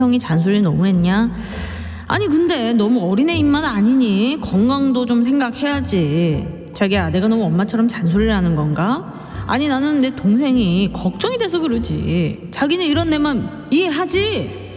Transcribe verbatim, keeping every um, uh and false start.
형이 잔소리 너무했냐? 아니 근데 너무 어린애 입맛 아니니? 건강도 좀 생각해야지. 자기야, 내가 너무 엄마처럼 잔소리를 하는 건가? 아니 나는 내 동생이 걱정이 돼서 그러지. 자기는 이런 내 맘 이해하지?